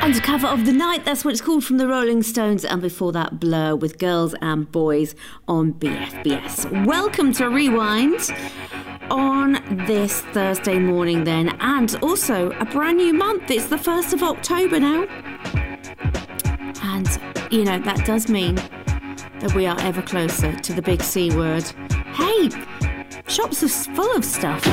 Undercover of the Night, that's what it's called, from the Rolling Stones, and before that Blur with Girls and Boys on BFBS. Welcome to Rewind on this Thursday morning then, and also a brand new month. It's the 1st of October now, and you know that does mean that we are ever closer to the big C word. Hey, shops are full of stuff.